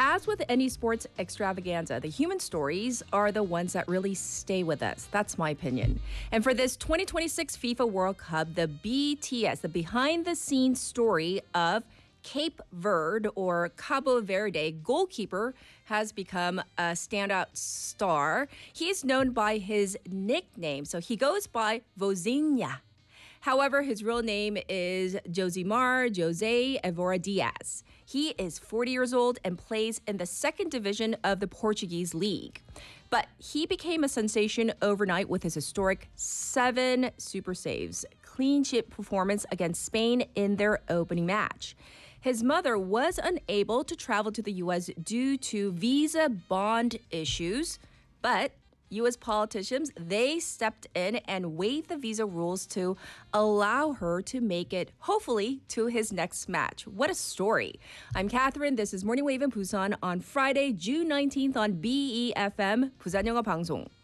as with any sports extravaganza, the human stories are the ones that really stay with us. That's my opinion. And for this 2026 FIFA World Cup, the BTS, the behind the scenes story of Cape Verde or Cabo Verde goalkeeper has become a standout star. He is known by his nickname, so he goes by Vozinha. However, his real name is Josimar Jose Evora Diaz. He is 40 years old and plays in the second division of the Portuguese league. But he became a sensation overnight with his historic 7 super saves, clean sheet performance against Spain in their opening match. His mother was unable to travel to the U.S. due to visa bond issues, but U.S. politicians, they stepped in and waived the visa rules to allow her to make it, hopefully, to his next match. What a story. I'm Catherine. This is Morning Wave in Busan on Friday, June 19th on BEFM, 부산 영어 방송.